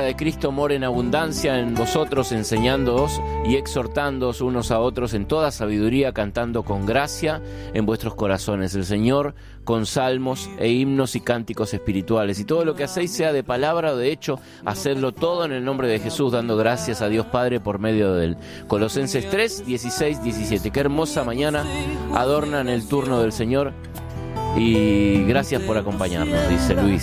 de Cristo more en abundancia en vosotros, enseñándoos y exhortándoos unos a otros en toda sabiduría, cantando con gracia en vuestros corazones el Señor, con salmos e himnos y cánticos espirituales. Y todo lo que hacéis, sea de palabra o de hecho, hacedlo todo en el nombre de Jesús, dando gracias a Dios Padre por medio de Él. Colosenses 3, 16, 17. Qué hermosa mañana adornan el turno del Señor. Y gracias por acompañarnos, dice Luis.